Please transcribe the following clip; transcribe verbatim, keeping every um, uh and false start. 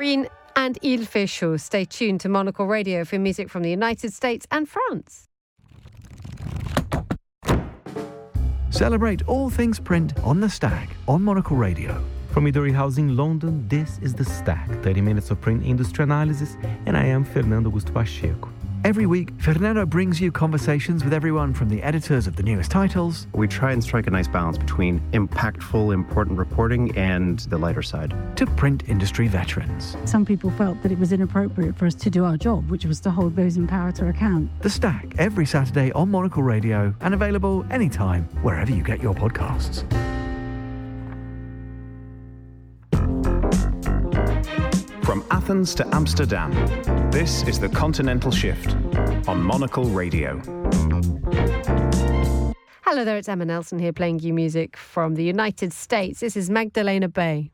Marine and Il Fait Chaud. Stay tuned to Monocle Radio for music from the United States and France. Celebrate all things print on The Stack on Monocle Radio. From Midori House in London, this is The Stack, thirty minutes of print industry analysis, and I am Fernando Augusto Pacheco. Every week, Fernando brings you conversations with everyone from the editors of the newest titles. We try and strike a nice balance between impactful, important reporting and the lighter side. To print industry veterans. Some people felt that it was inappropriate for us to do our job, which was to hold those in power to account. The Stack, every Saturday on Monocle Radio and available anytime, wherever you get your podcasts. From Athens to Amsterdam, this is The Continental Shift on Monocle Radio. Hello there, it's Emma Nelson here playing you music from the United States. This is Magdalena Bay.